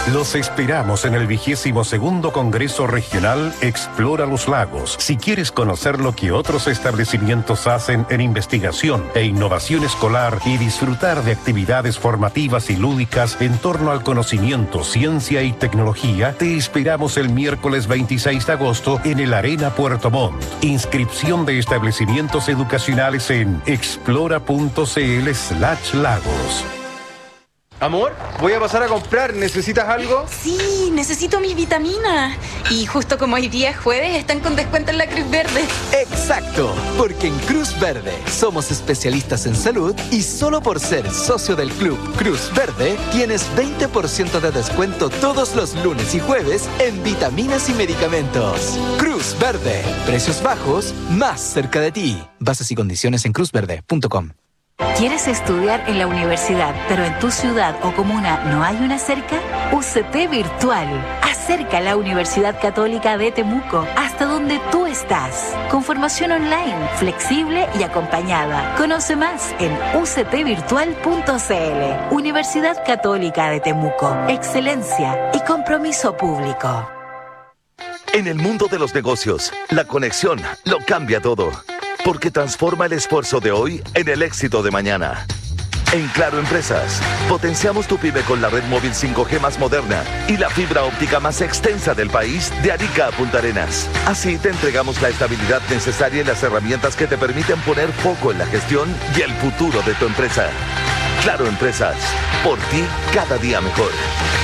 Los esperamos en el 22º Congreso Regional Explora los Lagos. Si quieres conocer lo que otros establecimientos hacen en investigación e innovación escolar y disfrutar de actividades formativas y lúdicas en torno al conocimiento, ciencia y tecnología, te esperamos el miércoles 26 de agosto en el Arena Puerto Montt. Inscripción de establecimientos educacionales en explora.cl/lagos. Amor, voy a pasar a comprar. ¿Necesitas algo? Sí, necesito mi vitamina. Y justo como hoy día es jueves, están con descuento en la Cruz Verde. ¡Exacto! Porque en Cruz Verde somos especialistas en salud y solo por ser socio del Club Cruz Verde tienes 20% de descuento todos los lunes y jueves en vitaminas y medicamentos. Cruz Verde. Precios bajos, más cerca de ti. Bases y condiciones en cruzverde.com. ¿Quieres estudiar en la universidad, pero en tu ciudad o comuna no hay una cerca? UCT Virtual. Acerca a la Universidad Católica de Temuco hasta donde tú estás. Con formación online, flexible y acompañada. Conoce más en uctvirtual.cl. Universidad Católica de Temuco. Excelencia y compromiso público. En el mundo de los negocios, la conexión lo cambia todo. Porque transforma el esfuerzo de hoy en el éxito de mañana. En Claro Empresas, potenciamos tu pyme con la red móvil 5G más moderna y la fibra óptica más extensa del país, de Arica a Punta Arenas. Así te entregamos la estabilidad necesaria y las herramientas que te permiten poner foco en la gestión y el futuro de tu empresa. Claro Empresas, por ti cada día mejor.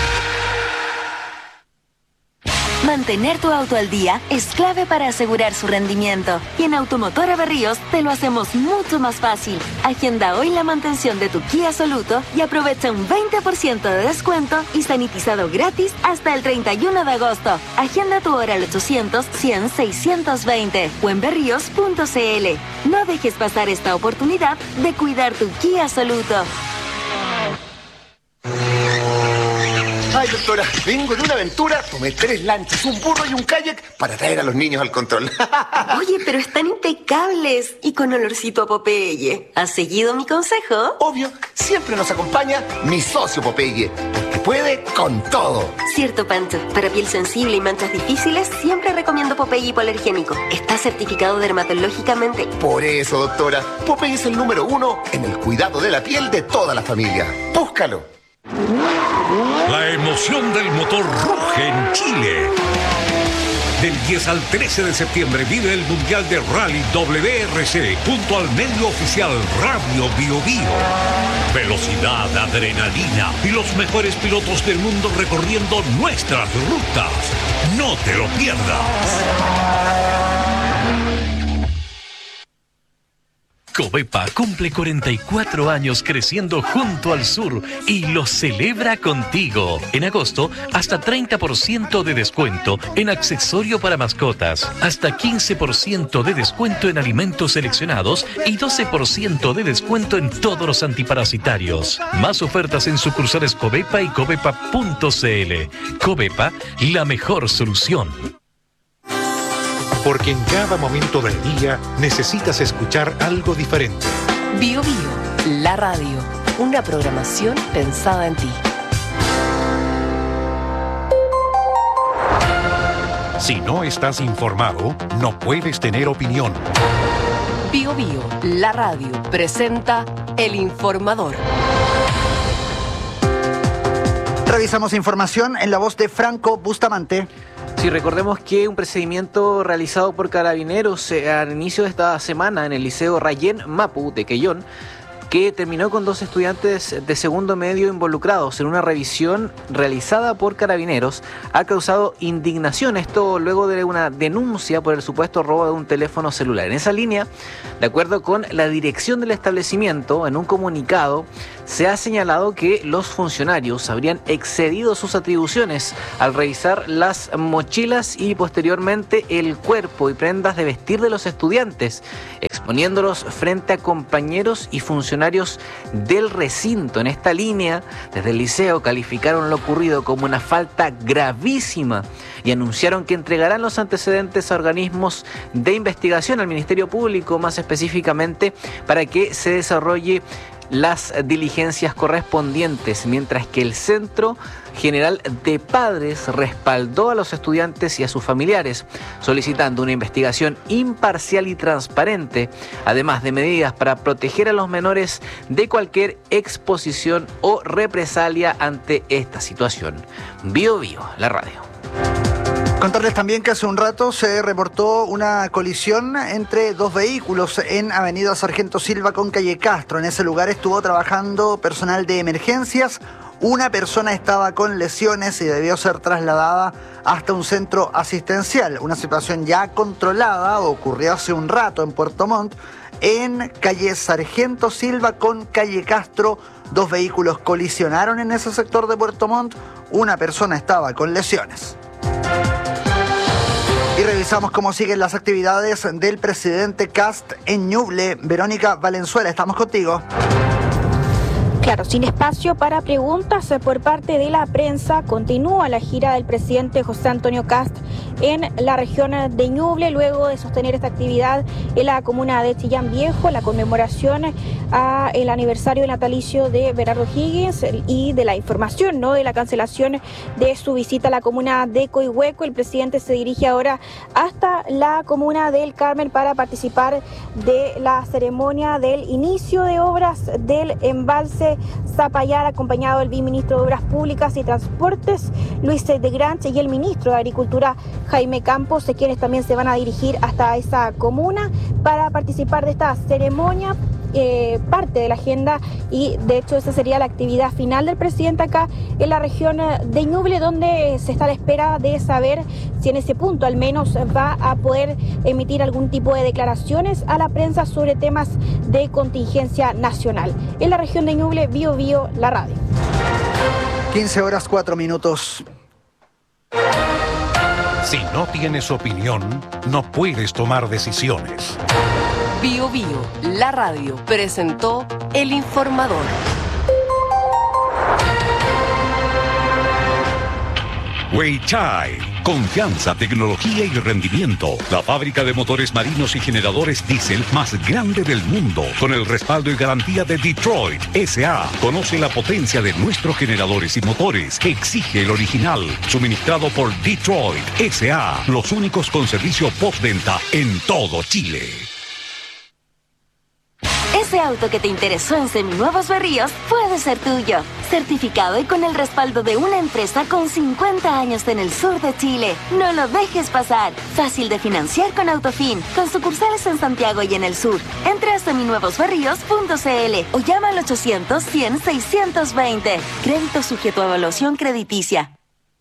Mantener tu auto al día es clave para asegurar su rendimiento. Y en Automotora Berríos te lo hacemos mucho más fácil. Agenda hoy la mantención de tu Kia Soluto y aprovecha un 20% de descuento y sanitizado gratis hasta el 31 de agosto. Agenda tu hora al 800-100-620 o en berríos.cl. No dejes pasar esta oportunidad de cuidar tu Kia Soluto. Ay, doctora, vengo de una aventura, tomé 3 lanchas, un burro y un kayak para traer a los niños al control. Oye, pero están impecables y con olorcito a Popeye. ¿Has seguido mi consejo? Obvio, siempre nos acompaña mi socio Popeye, porque puede con todo. Cierto, Pancho. Para piel sensible y manchas difíciles, siempre recomiendo Popeye hipoalergénico. Está certificado dermatológicamente. Por eso, doctora, Popeye es el número 1 en el cuidado de la piel de toda la familia. Búscalo. La emoción del motor ruge en Chile. Del 10 al 13 de septiembre vive el Mundial de Rally WRC junto al medio oficial Radio Bio Bio. Velocidad, adrenalina y los mejores pilotos del mundo recorriendo nuestras rutas. No te lo pierdas. Covepa cumple 44 años creciendo junto al sur y lo celebra contigo. En agosto, hasta 30% de descuento en accesorio para mascotas, hasta 15% de descuento en alimentos seleccionados y 12% de descuento en todos los antiparasitarios. Más ofertas en sucursales Covepa y covepa.cl. Covepa, la mejor solución. Porque en cada momento del día necesitas escuchar algo diferente. Bio Bio, la radio, una programación pensada en ti. Si no estás informado, no puedes tener opinión. Bio Bio, la radio, presenta El Informador. Revisamos información en la voz de Franco Bustamante. Sí, recordemos que un procedimiento realizado por Carabineros al inicio de esta semana en el Liceo Rayén Mapu de Quellón, que terminó con 2 estudiantes de segundo medio involucrados en una revisión realizada por Carabineros, ha causado indignación. Esto luego de una denuncia por el supuesto robo de un teléfono celular. En esa línea, de acuerdo con la dirección del establecimiento, en un comunicado se ha señalado que los funcionarios habrían excedido sus atribuciones al revisar las mochilas y posteriormente el cuerpo y prendas de vestir de los estudiantes, exponiéndolos frente a compañeros y funcionarios del recinto. En esta línea, desde el liceo calificaron lo ocurrido como una falta gravísima y anunciaron que entregarán los antecedentes a organismos de investigación, al Ministerio Público más específicamente, para que se desarrolle las diligencias correspondientes, mientras que el Centro General de Padres respaldó a los estudiantes y a sus familiares, solicitando una investigación imparcial y transparente, además de medidas para proteger a los menores de cualquier exposición o represalia ante esta situación. Bio Bio, la radio. Contarles también que hace un rato se reportó una colisión entre dos vehículos en Avenida Sargento Silva con calle Castro. En ese lugar estuvo trabajando personal de emergencias. Una persona estaba con lesiones y debió ser trasladada hasta un centro asistencial. Una situación ya controlada ocurrió hace un rato en Puerto Montt, en calle Sargento Silva con calle Castro. Dos vehículos colisionaron en ese sector de Puerto Montt. Una persona estaba con lesiones. Y revisamos cómo siguen las actividades del presidente Kast en Ñuble. Verónica Valenzuela, estamos contigo. Claro, sin espacio para preguntas por parte de la prensa, continúa la gira del presidente José Antonio Kast en la región de Ñuble, luego de sostener esta actividad en la comuna de Chillán Viejo, la conmemoración al aniversario natalicio de Bernardo Higgins y de la información, ¿no?, de la cancelación de su visita a la comuna de Coihueco. El presidente se dirige ahora hasta la comuna del Carmen para participar de la ceremonia del inicio de obras del embalse Zapallar, acompañado del viceministro de Obras Públicas y Transportes, Luis de Granche, y el ministro de Agricultura, Jaime Campos, quienes también se van a dirigir hasta esa comuna para participar de esta ceremonia. Parte de la agenda, y de hecho esa sería la actividad final del presidente acá en la región de Ñuble, donde se está a la espera de saber si en ese punto al menos va a poder emitir algún tipo de declaraciones a la prensa sobre temas de contingencia nacional. En la región de Ñuble, Bio Bio, la radio. 15:04. Si no tienes opinión, no puedes tomar decisiones. Bio Bio, la radio, presentó El Informador. Weichai, confianza, tecnología y rendimiento. La fábrica de motores marinos y generadores diésel más grande del mundo, con el respaldo y garantía de Detroit S.A. Conoce la potencia de nuestros generadores y motores. Exige el original, suministrado por Detroit S.A. Los únicos con servicio postventa en todo Chile. Ese auto que te interesó en Seminuevos Berríos puede ser tuyo. Certificado y con el respaldo de una empresa con 50 años en el sur de Chile. No lo dejes pasar. Fácil de financiar con Autofin, con sucursales en Santiago y en el sur. Entra a seminuevosberríos.cl o llama al 800-100-620. Crédito sujeto a evaluación crediticia.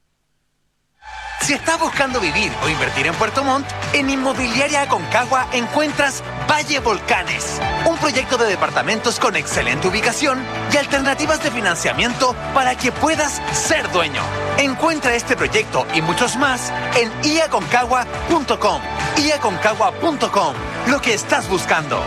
Si estás buscando vivir o invertir en Puerto Montt, en Inmobiliaria Aconcagua encuentras Valle Volcanes, un proyecto de departamentos con excelente ubicación y alternativas de financiamiento para que puedas ser dueño. Encuentra este proyecto y muchos más en iaconcagua.com. iaconcagua.com, lo que estás buscando.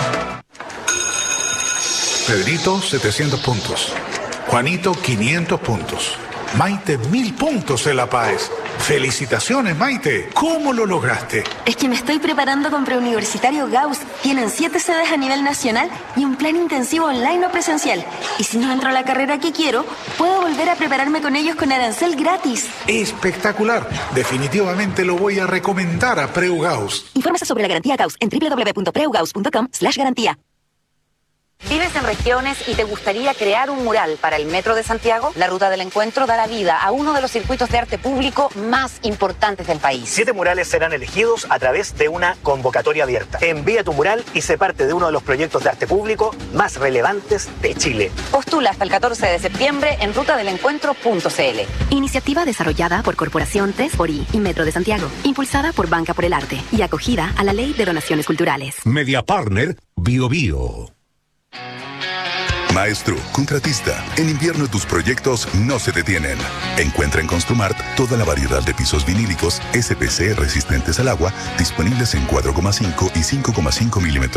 Pedrito, 700 puntos. Juanito, 500 puntos. Maite, 1000 puntos en La Paz. ¡Felicitaciones, Maite! ¿Cómo lo lograste? Es que me estoy preparando con Preuniversitario Gauss. Tienen 7 sedes a nivel nacional y un plan intensivo online o presencial. Y si no entro a la carrera que quiero, puedo volver a prepararme con ellos con arancel gratis. ¡Espectacular! Definitivamente lo voy a recomendar a Preu Gauss. Infórmese sobre la garantía Gauss en www.preugauss.com/garantía. ¿Vives en regiones y te gustaría crear un mural para el Metro de Santiago? La Ruta del Encuentro dará vida a uno de los circuitos de arte público más importantes del país. 7 murales serán elegidos a través de una convocatoria abierta. Envía tu mural y sé parte de uno de los proyectos de arte público más relevantes de Chile. Postula hasta el 14 de septiembre en rutadelencuentro.cl. Iniciativa desarrollada por Corporación 3xI y Metro de Santiago, impulsada por Banca por el Arte y acogida a la Ley de Donaciones Culturales. Media Partner, Bio Bio. Maestro, contratista, en invierno tus proyectos no se detienen. Encuentra en Construmart toda la variedad de pisos vinílicos SPC resistentes al agua, disponibles en 4,5 y 5,5 milímetros